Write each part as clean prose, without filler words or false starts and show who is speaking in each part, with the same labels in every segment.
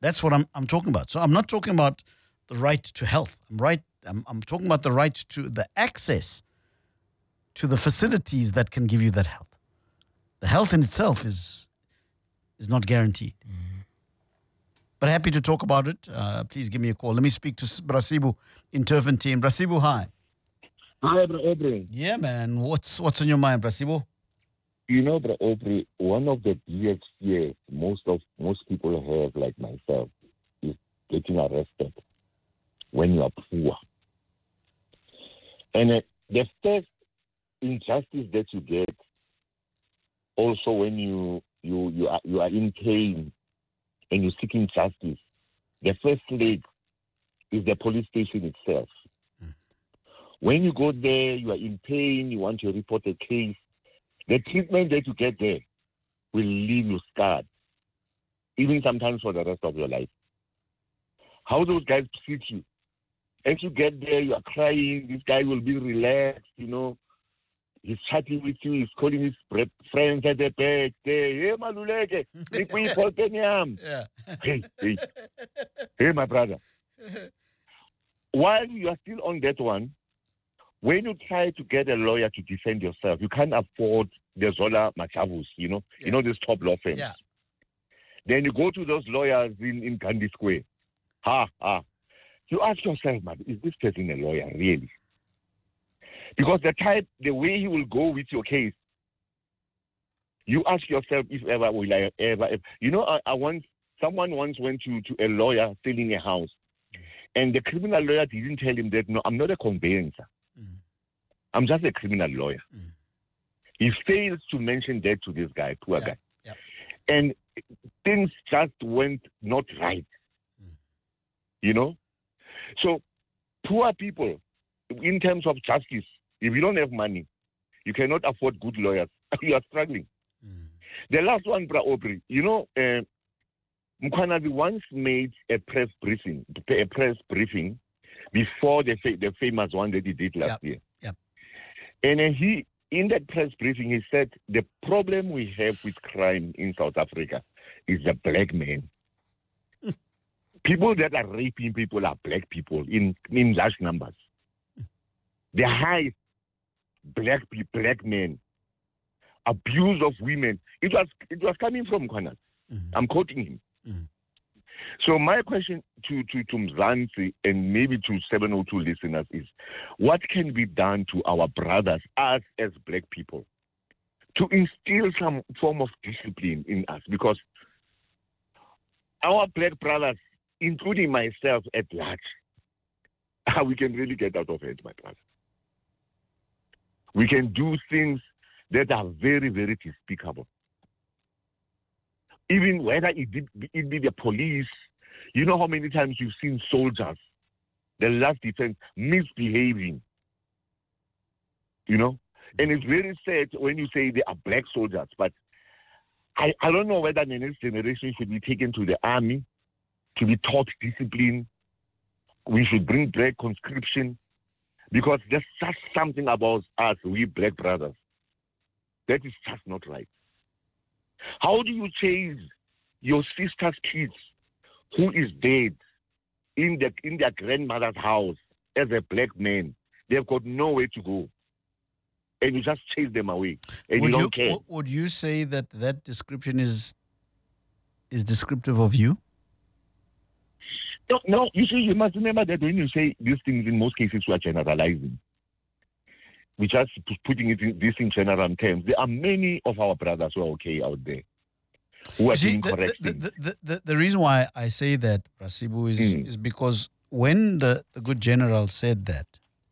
Speaker 1: That's what I'm talking about. So I'm not talking about the right to health. I'm talking about the right to the access to the facilities that can give you that health. The health in itself is not guaranteed. But happy to talk about it. Please give me a call. Let me speak to Brasibu in Turfentine. Brasibu, hi.
Speaker 2: Hi, Bro Aubrey.
Speaker 1: Yeah, man. What's on your mind, Brasibu?
Speaker 2: You know, Bro Aubrey, one of the biggest fears most people have, like myself, is getting arrested when you are poor. And the first injustice that you get, also when you are in pain and you're seeking justice, the first leg is the police station itself. When you go there, you are in pain, you want to report a case, the treatment that you get there will leave you scarred, even sometimes for the rest of your life. How those guys treat you. As you get there, you are crying, this guy will be relaxed, He's chatting with you, he's calling his friends at the back. Hey, Maluleke, hey, my brother. While you are still on that one, when you try to get a lawyer to defend yourself, you can't afford the Zola Machavus, these top law firms.
Speaker 1: Yeah.
Speaker 2: Then you go to those lawyers in Gandhi Square. You ask yourself, man, is this person a lawyer, really? Because the way he will go with your case, you ask yourself, if ever will I ever. Someone once went to a lawyer selling a house, and the criminal lawyer didn't tell him that, no, I'm not a conveyancer. I'm just a criminal lawyer. He fails to mention that to this guy, poor guy.
Speaker 1: Yeah.
Speaker 2: And things just went not right. So poor people, in terms of justice, if you don't have money, you cannot afford good lawyers. You are struggling. The last one, Bra Aubrey, Mkhwanazi once made a press briefing before the famous one that he did last year.
Speaker 1: Yep.
Speaker 2: And in that press briefing, he said, the problem we have with crime in South Africa is the black man. People that are raping people are black people in large numbers. The high black men, abuse of women. It was coming from Mkhwanazi. I'm quoting him. So my question to Mzansi and maybe to 702 listeners is, what can be done to our brothers, us as black people, to instill some form of discipline in us? Because our black brothers, including myself at large, we can really get out of it, my brother. We can do things that are very, very despicable. Even whether it be the police, you know how many times you've seen soldiers, the last defense, misbehaving. And it's very sad when you say they are black soldiers, but I don't know whether the next generation should be taken to the army to be taught discipline. We should bring black conscription, because there's just something about us, we black brothers, that is just not right. How do you chase your sister's kids who is dead in their grandmother's house as a black man? They've got nowhere to go. And you just chase them away. And you don't care.
Speaker 1: Would you say that description is descriptive of you?
Speaker 2: No, you see, you must remember that when you say these things, in most cases, we are generalizing. We're just putting this in general terms. There are many of our brothers who are okay out there, who are doing correct things.
Speaker 1: The reason why I say that, Brasibu, is because when the good general said that,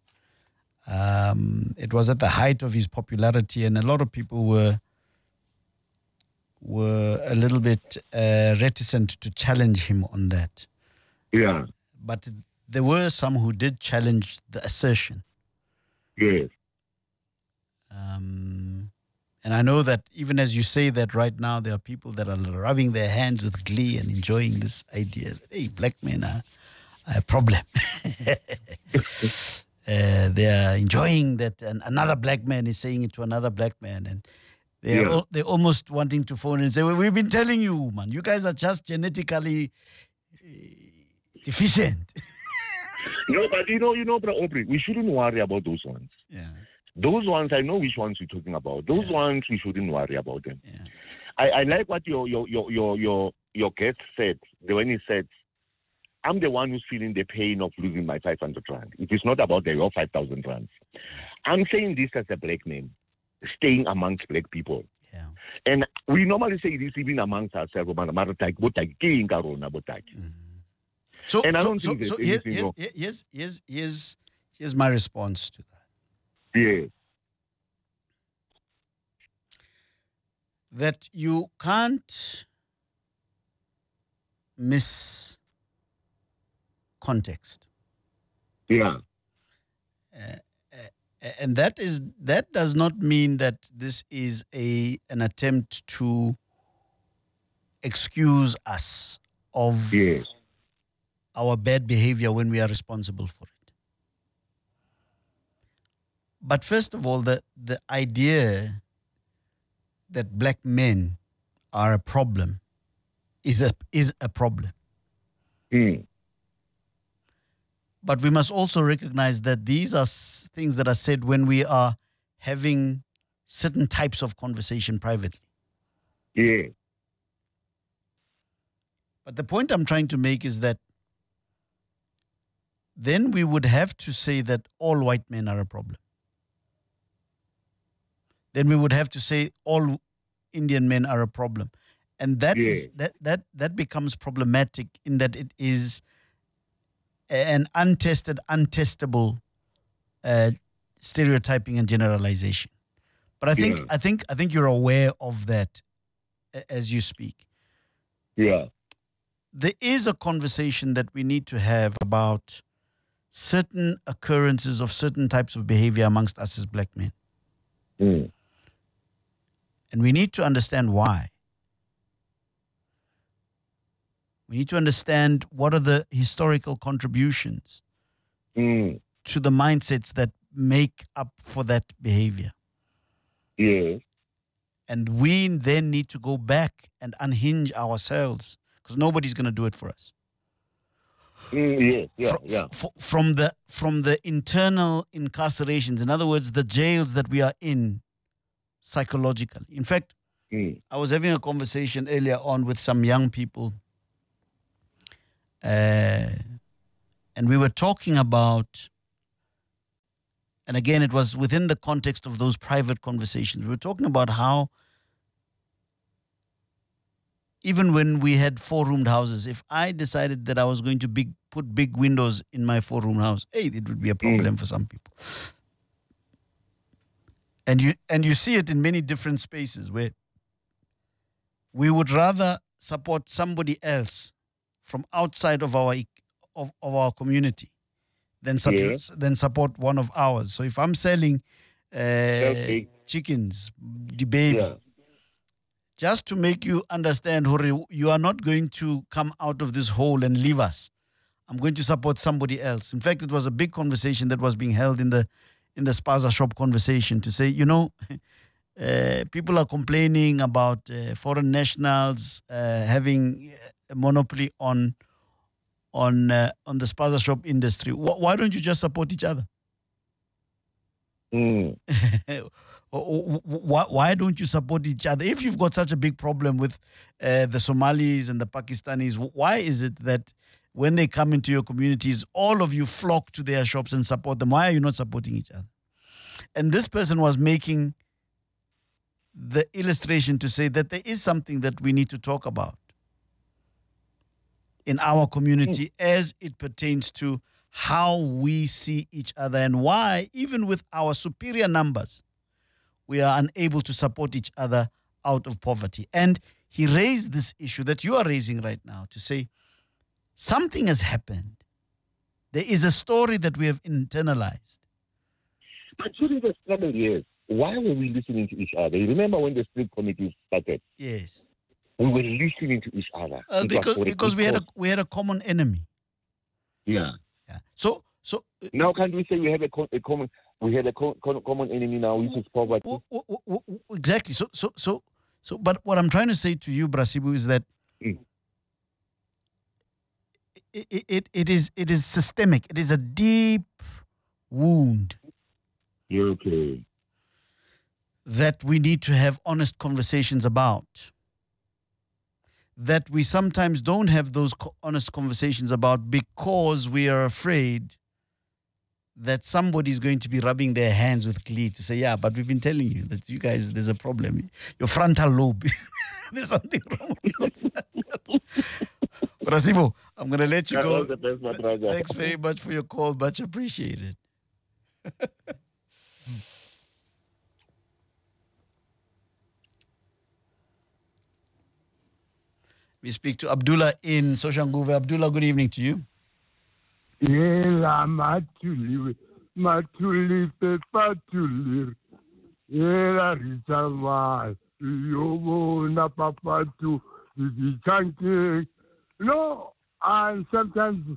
Speaker 1: it was at the height of his popularity, and a lot of people were a little bit reticent to challenge him on that.
Speaker 2: Yeah.
Speaker 1: But there were some who did challenge the assertion.
Speaker 2: Yes.
Speaker 1: And I know that even as you say that right now, there are people that are rubbing their hands with glee and enjoying this idea that, hey, black men are a problem. They are enjoying that, and another black man is saying it to another black man, and they're almost wanting to phone and say, well, we've been telling you, man, you guys are just genetically deficient.
Speaker 2: No, but Bro Aubrey, we shouldn't worry about those ones.
Speaker 1: Yeah.
Speaker 2: Those ones, I know which ones you're talking about. Those ones, we shouldn't worry about them.
Speaker 1: Yeah.
Speaker 2: I like what your guest said when he said, I'm the one who's feeling the pain of losing my 500 rand. It is not about your 5,000 rands. I'm saying this as a black man, staying amongst black people.
Speaker 1: Yeah.
Speaker 2: And we normally say this even amongst ourselves.
Speaker 1: So,
Speaker 2: And I
Speaker 1: so,
Speaker 2: don't
Speaker 1: so,
Speaker 2: think there's
Speaker 1: so
Speaker 2: anything wrong.
Speaker 1: here's my response to that.
Speaker 2: Yeah.
Speaker 1: That you can't miss context.
Speaker 2: Yeah.
Speaker 1: And that does not mean that this is an attempt to excuse us of
Speaker 2: Yes.
Speaker 1: our bad behavior when we are responsible for it. But first of all, the idea that black men are a problem is a problem.
Speaker 2: Mm.
Speaker 1: But we must also recognize that these are things that are said when we are having certain types of conversation privately.
Speaker 2: Yeah.
Speaker 1: But the point I'm trying to make is that then we would have to say that all white men are a problem. Then we would have to say all Indian men are a problem. And that is that becomes problematic in that it is an untested, untestable stereotyping and generalization. But I think you're aware of that as you speak.
Speaker 2: Yeah.
Speaker 1: There is a conversation that we need to have about certain occurrences of certain types of behavior amongst us as black men.
Speaker 2: Mm.
Speaker 1: And we need to understand why. We need to understand what are the historical contributions
Speaker 2: Mm.
Speaker 1: to the mindsets that make up for that behavior.
Speaker 2: Yes.
Speaker 1: And we then need to go back and unhinge ourselves because nobody's going to do it for us.
Speaker 2: Yes. Yeah.
Speaker 1: From the internal incarcerations, in other words, the jails that we are in psychologically. In fact, I was having a conversation earlier on with some young people, and we were talking about, and again, it was within the context of those private conversations. We were talking about how even when we had four-roomed houses, if I decided that I was going to put big windows in my four-room house, it would be a problem for some people. And you see it in many different spaces where we would rather support somebody else from outside of our community than support one of ours. So if I'm selling chickens, the baby, just to make you understand, Hori, you are not going to come out of this hole and leave us. I'm going to support somebody else. In fact, it was a big conversation that was being held in the spaza shop conversation to say, people are complaining about foreign nationals having a monopoly on the spaza shop industry. Why don't you just support each other? Why don't you support each other? If you've got such a big problem with the Somalis and the Pakistanis, why is it that when they come into your communities, all of you flock to their shops and support them? Why are you not supporting each other? And this person was making the illustration to say that there is something that we need to talk about in our community as it pertains to how we see each other and why, even with our superior numbers, we are unable to support each other out of poverty. And he raised this issue that you are raising right now to say something has happened. There is a story that we have internalized.
Speaker 2: But during the struggle years, why were we listening to each other? You remember when the street committees started?
Speaker 1: Yes.
Speaker 2: We were listening to each other.
Speaker 1: Because we had a common enemy.
Speaker 2: Yeah.
Speaker 1: So
Speaker 2: now can't we say we have a common enemy now, which is poverty?
Speaker 1: Exactly. So but what I'm trying to say to you, Brasibu, is that it is systemic. It is a deep wound
Speaker 2: Okay.
Speaker 1: that we need to have honest conversations about. That we sometimes don't have those honest conversations about because we are afraid that somebody's going to be rubbing their hands with glee to say, yeah, but we've been telling you that you guys, there's a problem. Your frontal lobe, there's something wrong with your frontal lobe. Rasibo, I'm going to let you go.
Speaker 2: All the best, Matraja.
Speaker 1: Thanks very much for your call. Much appreciated. We speak to Abdullah in Soshanguve. Abdullah, good evening to you.
Speaker 3: Yela matuli pepatuli. Yela ritama yobo na papatu chanke. No, and sometimes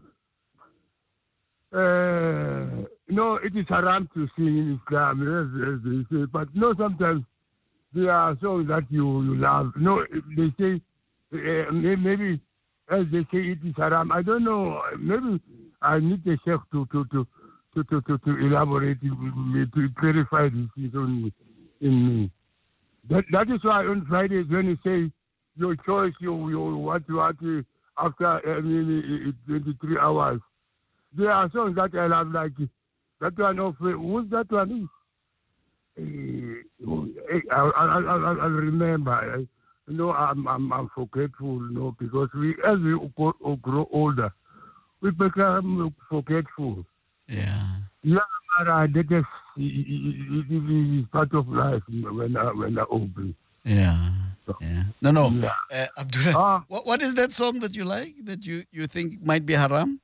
Speaker 3: it is haram to sing in Islam, as they say. But no, sometimes there are songs that you love. No, they say maybe as they say it is haram. I don't know. Maybe I need a chef to elaborate it with me, to clarify this in me. That is why on Fridays when you say your choice, you what after 23 hours, there are songs that I love, like that one of who's that one is. I'll remember. I'm forgetful, because as we grow older, we become forgetful.
Speaker 1: Yeah.
Speaker 3: Yeah, that is part of life when I old.
Speaker 1: Yeah. Yeah. No.
Speaker 3: Yeah.
Speaker 1: Abdullah, what is that song that you like, that you think might be haram?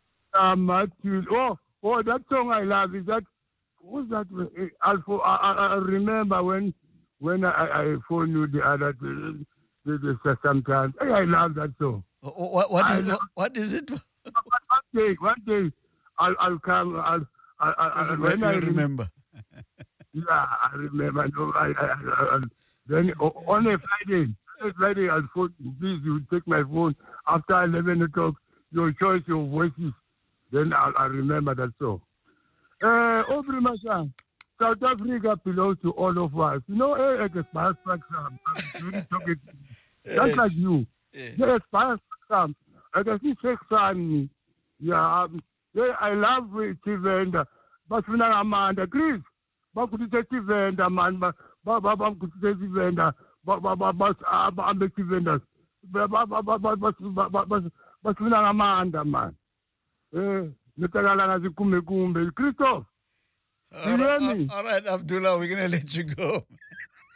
Speaker 3: That song I love is that. What's that? I remember when I phoned you the other day, sometimes. I love that song.
Speaker 1: What is it?
Speaker 3: One day, I'll come. When I
Speaker 1: remember.
Speaker 3: Yeah, I remember. No, then on a Friday, I'll phone. Please, you take my phone after 11 o'clock. Your choice, your voices. Then I'll remember that song. Aubrey Masha, South Africa belongs to all of us. Like a spice program. Just like you.
Speaker 1: Yes.
Speaker 3: Yes, spice program. I can see sex on. Yeah, I love Steven. But when I'm Amanda, Chris. But could you say Steven, man? But could you say Steven? But I'm the Steven. But when I'm Amanda, man. Christoph,
Speaker 1: All right, Abdullah, we're going to let you go.